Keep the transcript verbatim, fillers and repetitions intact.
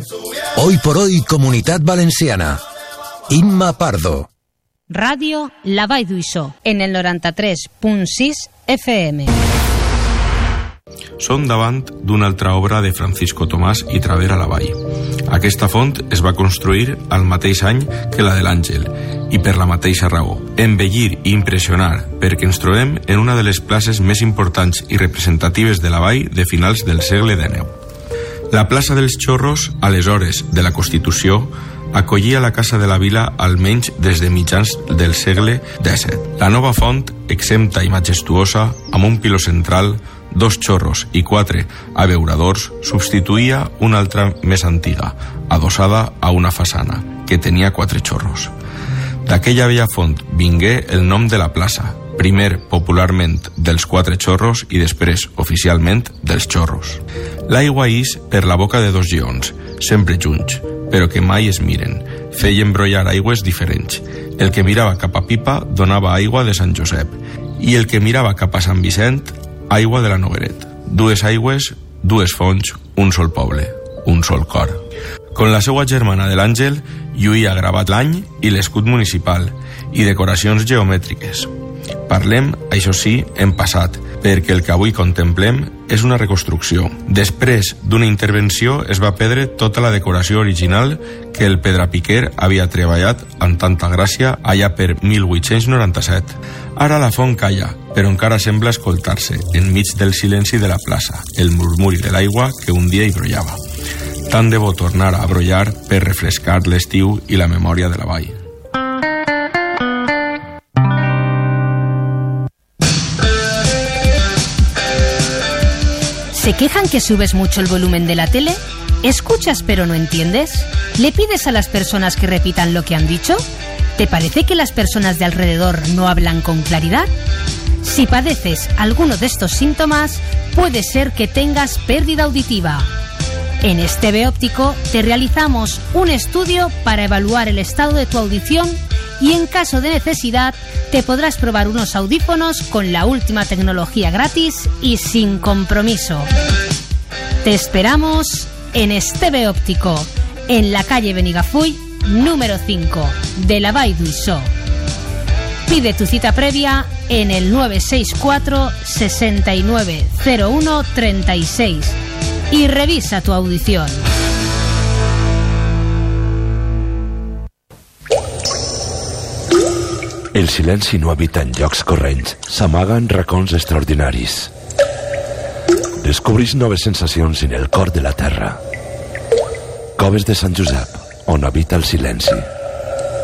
Hoy por hoy, Comunitat Valenciana. Imma Pardo. Ràdio La Vall d'Uixó, en el noranta-tres punt sis F M. Som davant d'una altra obra de Francisco Tomàs i Travera la Vall. Aquesta font es va construir al mateix any que la de l'Àngel, i per la mateixa raó, embellir i impressionar, perquè ens trobem en una de les places més importants i representatives de la vall de finals del segle dinou. La plaça dels Xorros, aleshores de la Constitució, acollia la Casa de la Vila almenys des de mitjans del segle disset. La nova font, exempta i majestuosa, amb un piló central, dos xorros i quatre abeuradors, substituïa una altra més antiga, adossada a una façana, que tenia quatre xorros. D'aquella vella font vingué el nom de la plaça, primer popularment dels quatre xorros i després oficialment dels xorros. L'aigua ix per la boca de dos lleons, sempre junts, però que mai es miren. Feien brollar aigües diferents. El que mirava cap a Pipa donava aigua de Sant Josep i el que mirava cap a Sant Vicent, aigua de la Nogueret. Dues aigües, dues fonts, un sol poble, un sol cor. Con la seua germana de l'Àngel, lluïa gravat l'any i l'escut municipal i decoracions geomètriques. Parlem, això sí, en passat, perquè el que avui contemplem és una reconstrucció. Després d'una intervenció es va perdre tota la decoració original que el Pedrapiquer havia treballat amb tanta gràcia allà per mil vuit-cents noranta-set. Ara la font calla, però encara sembla escoltar-se, enmig del silenci de la plaça, el murmuri de l'aigua que un dia hi brollava. Tant de bo tornar a brollar per refrescar l'estiu i la memòria de la vall. ¿Se quejan que subes mucho el volumen de la tele? ¿Escuchas pero no entiendes? ¿Le pides a las personas que repitan lo que han dicho? ¿Te parece que las personas de alrededor no hablan con claridad? Si padeces alguno de estos síntomas, puede ser que tengas pérdida auditiva. En este Beóptico te realizamos un estudio para evaluar el estado de tu audición y en caso de necesidad te podrás probar unos audífonos con la última tecnología gratis y sin compromiso. Te esperamos en este Beóptico, en la calle Benigafull, número cinco, de la Vall d'Uixó. Pide tu cita previa en el nueve seis cuatro, sesenta y nueve, cero uno, treinta y seis y revisa tu audición. El silenci no habita en llocs corrents, s'amaga en racons extraordinaris. Descobrís noves sensacions en el cor de la terra. Coves de Sant Josep, on habita el silenci.